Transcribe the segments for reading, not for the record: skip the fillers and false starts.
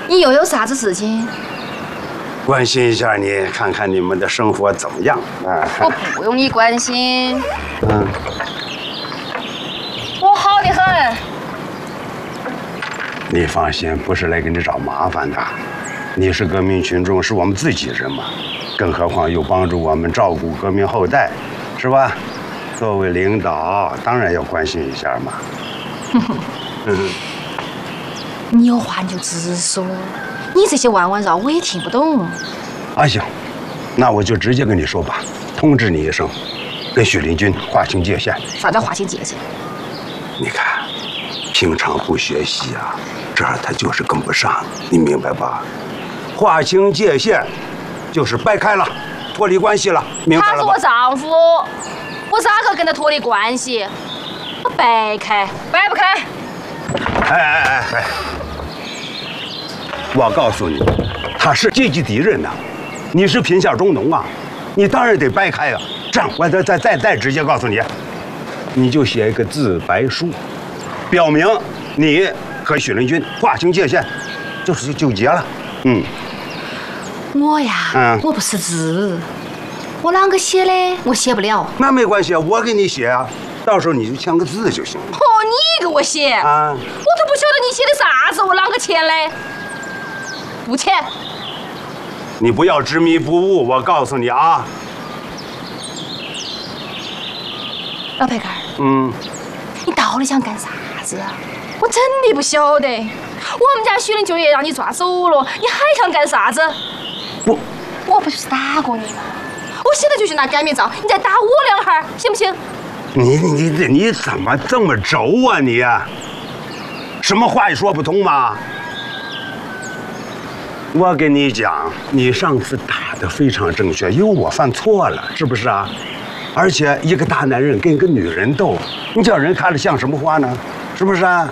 你又有啥子事情？ 关心一下你，看看你们的生活怎么样啊？ 我不用你关心，我好得很。 你放心，不是来给你找麻烦的。你是革命群众，是我们自己人嘛，更何况又帮助我们照顾革命后代，是吧？作为领导，当然要关心一下嘛。 你有话你就直说，你这些弯弯绕我也听不懂。 啊行，那我就直接跟你说吧，通知你一声，跟许林军划清界限。 啥叫划清界限？ 你看，平常不学习啊，这儿他就是跟不上，你明白吧？划清界限，就是掰开了，脱离关系了，明白了吧？ 他是我丈夫，我咋个跟他脱离关系？我掰开，掰不开。 哎！我告诉你，他是阶级敌人呐，你是贫下中农啊，你当然得掰开啊。这样，我再直接告诉你，你就写一个自白书，表明你和许林军划清界限，就结了。 我呀，我不识字，我啷个写嘞？我写不了。 那没关系，我给你写啊，到时候你就签个字就行了。 哦，你给我写啊？我都不晓得你写的啥子，我啷个签嘞？不签。 你不要执迷不悟，我告诉你啊。 老裴干，你到底想干啥子啊？我真的不晓得。我们家许林就也让你抓走了，你还想干啥子？我不就是打过你吗？我现在就去拿擀面杖，你再打我2下，行不行？ 你怎么这么轴啊你？什么话也说不通吗？我跟你讲，你上次打得非常正确，因为我犯错了，是不是啊？而且一个大男人跟一个女人斗，你叫人看了像什么话呢？是不是啊？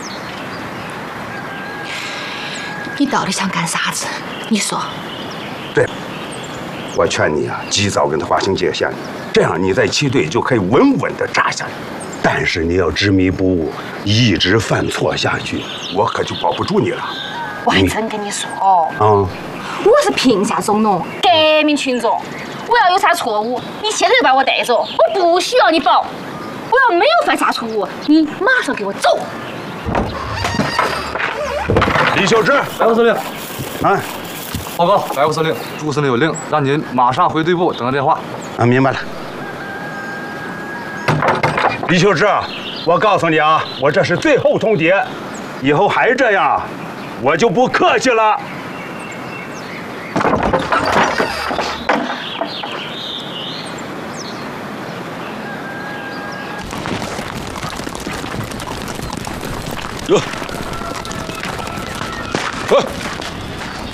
你到底想干啥子？你说。 对，我劝你啊，及早跟他划清界限，这样你在七队就可以稳稳地扎下来。但是你要执迷不悟，一直犯错下去，我可就保不住你了。 我还真跟你说，我是贫下中农，革命群众。我要有啥错误，你现在就把我带走，我不需要你保。我要没有犯啥错误，你马上给我走。 李秀芝， 白副司令， 报告，白副司令，朱司令有令，让您马上回队部等着电话。 明白了。李秀芝，我告诉你啊，我这是最后通牒，以后还这样，我就不客气了。